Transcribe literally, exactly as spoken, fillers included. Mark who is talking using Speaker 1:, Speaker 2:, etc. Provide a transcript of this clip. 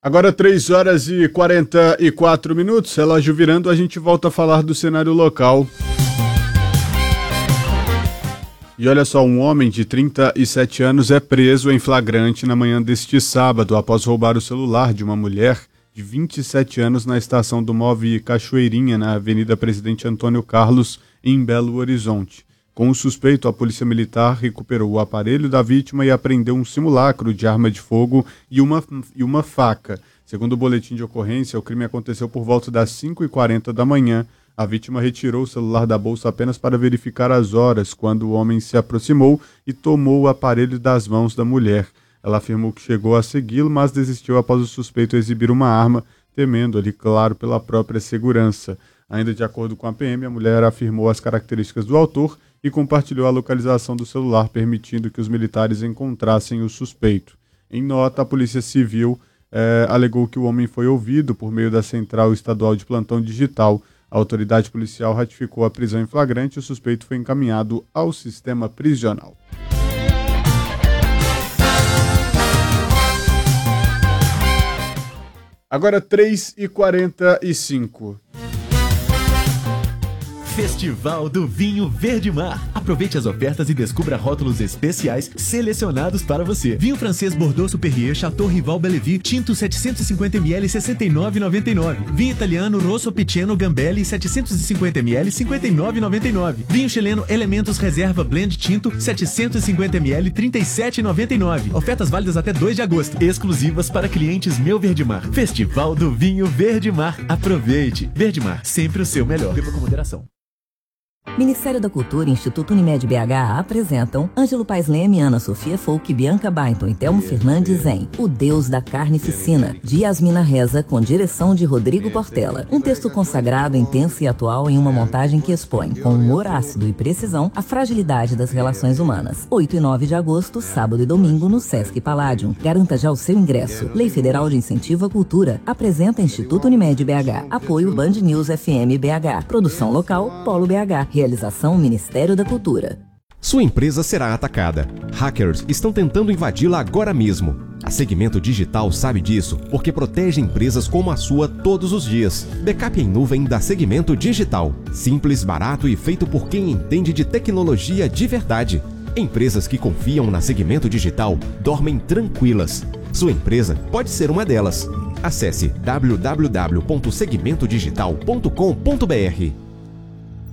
Speaker 1: Agora três horas e quarenta e quatro minutos, relógio virando, a gente volta a falar do cenário local. E olha só, um homem de trinta e sete anos é preso em flagrante na manhã deste sábado após roubar o celular de uma mulher de vinte e sete anos na estação do Move Cachoeirinha, na Avenida Presidente Antônio Carlos, em Belo Horizonte. Com o suspeito, a Polícia Militar recuperou o aparelho da vítima e apreendeu um simulacro de arma de fogo e uma, e uma faca. Segundo o boletim de ocorrência, o crime aconteceu por volta das cinco e quarenta da manhã. A vítima retirou o celular da bolsa apenas para verificar as horas, quando o homem se aproximou e tomou o aparelho das mãos da mulher. Ela afirmou que chegou a segui-lo, mas desistiu após o suspeito exibir uma arma, temendo ali, claro, pela própria segurança. Ainda de acordo com a P M, a mulher afirmou as características do autor e compartilhou a localização do celular, permitindo que os militares encontrassem o suspeito. Em nota, a Polícia Civil eh, alegou que o homem foi ouvido por meio da Central Estadual de Plantão Digital. A autoridade policial ratificou a prisão em flagrante e o suspeito foi encaminhado ao sistema prisional. Agora três e quarenta e cinco.
Speaker 2: Festival do Vinho Verde Mar. Aproveite as ofertas e descubra rótulos especiais selecionados para você. Vinho francês Bordeaux Superior Chateau Rival Bellevue Tinto setecentos e cinquenta mililitros sessenta e nove reais e noventa e nove centavos. Vinho italiano Rosso Piceno Gambelli setecentos e cinquenta mililitros cinquenta e nove reais e noventa e nove centavos. Vinho chileno Elementos Reserva Blend Tinto setecentos e cinquenta mililitros trinta e sete reais e noventa e nove centavos. Ofertas válidas até dois de agosto. Exclusivas para clientes Meu Verde Mar. Festival do Vinho Verde Mar. Aproveite. Verde Mar, sempre o seu melhor. Beba com moderação.
Speaker 3: Ministério da Cultura e Instituto Unimed B H apresentam Ângelo Paes Leme, Ana Sofia Folk, Bianca Bainton e Telmo Fernandes em O Deus da Carnificina, de Yasmina Reza, com direção de Rodrigo Portela. Um texto consagrado, intenso e atual em uma montagem que expõe, com humor ácido e precisão, a fragilidade das relações humanas. oito e nove de agosto, sábado e domingo, no Sesc Palladium. Garanta já o seu ingresso. Lei Federal de Incentivo à Cultura. Apresenta Instituto Unimed B H. Apoio Band News F M B H. Produção local, Polo B H. Realização Ministério da Cultura.
Speaker 4: Sua empresa será atacada. Hackers estão tentando invadi-la agora mesmo. A Segmento Digital sabe disso porque protege empresas como a sua todos os dias. Backup em nuvem da Segmento Digital. Simples, barato e feito por quem entende de tecnologia de verdade. Empresas que confiam na Segmento Digital dormem tranquilas. Sua empresa pode ser uma delas. Acesse w w w ponto segmento digital ponto com ponto b r.